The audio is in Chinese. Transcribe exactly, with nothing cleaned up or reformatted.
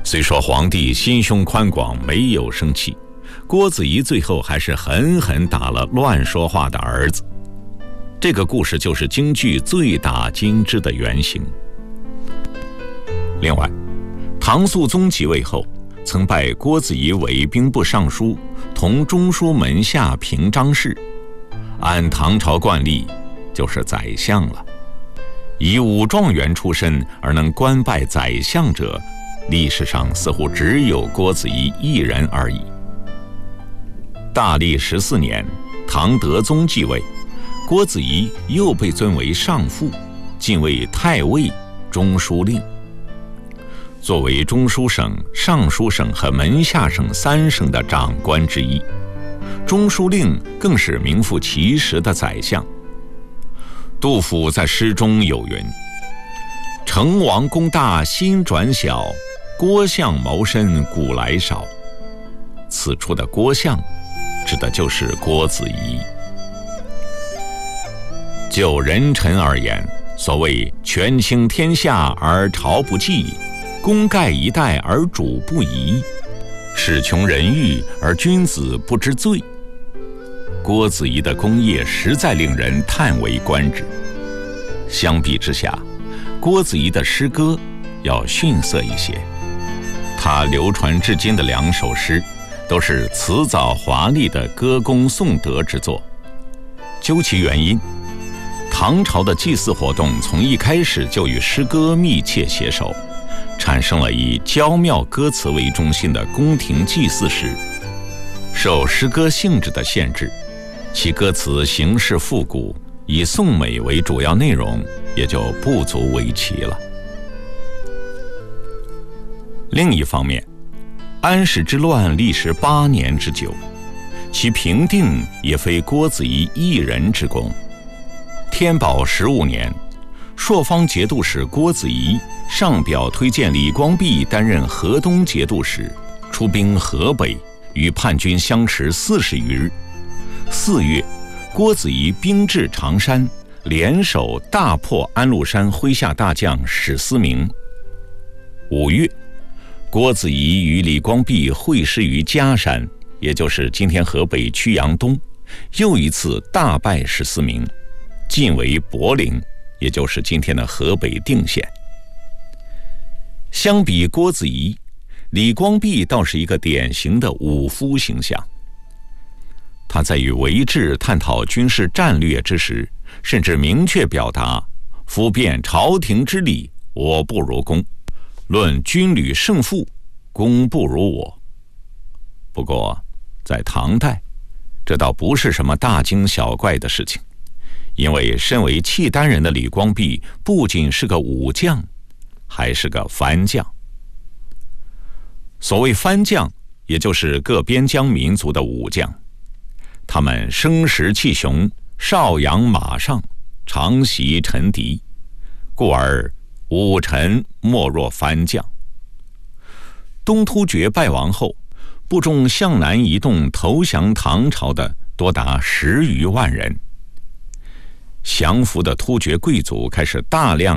虽说皇帝心胸宽广，没有生气，郭子仪最后还是狠狠打了乱说话的儿子。这个故事就是京剧醉打金枝的原型。另外，唐肃宗即位后，曾拜郭子仪为兵部尚书，同中书门下平章事，按唐朝惯例就是宰相了。以武状元出身而能官拜宰相者，历史上似乎只有郭子仪一人而已。大历十四年，唐德宗继位，郭子仪又被尊为上父，晋为太尉、中书令。作为中书省、尚书省和门下省三省的长官之一，中书令更是名副其实的宰相。杜甫在诗中有云：“成王功大心转小，郭相谋身古来少。”此处的郭相指的就是郭子仪。就人臣而言，所谓权倾天下而朝不济，功盖一代而主不疑，使穷人欲而君子不知罪。郭子仪的功业实在令人叹为观止。相比之下，郭子仪的诗歌要逊色一些。他流传至今的两首诗，都是辞藻华丽的歌功颂德之作。究其原因，唐朝的祭祀活动从一开始就与诗歌密切携手，产生了以娇妙歌词为中心的宫廷祭祀诗。受诗歌性质的限制，其歌词形式复古，以颂美为主要内容，也就不足为奇了。另一方面，安史之乱历时八年之久，其平定也非郭子仪一人之功。天宝十五年，朔方节度使郭子仪上表推荐李光弼担任河东节度使，出兵河北，与叛军相持四十余日。四月，郭子仪兵至常山，联手大破安禄山麾下大将史思明。五月，郭子仪与李光弼会师于嘉山，也就是今天河北曲阳东，又一次大败史思明，进为柏林，也就是今天的河北定县。相比郭子仪，李光弼倒是一个典型的武夫形象。他在与韦志探讨军事战略之时，甚至明确表达：夫辩朝廷之理，我不如公；论军旅胜负，公不如我。不过，在唐代，这倒不是什么大惊小怪的事情，因为身为契丹人的李光弼不仅是个武将，还是个藩将。所谓藩将，也就是各边疆民族的武将。他们声势气雄，少阳马上，常袭陈敌，故而武臣莫若藩将。东突厥败亡后，部众向南移动投降唐朝的多达十余万人。降服的突厥贵族开始大量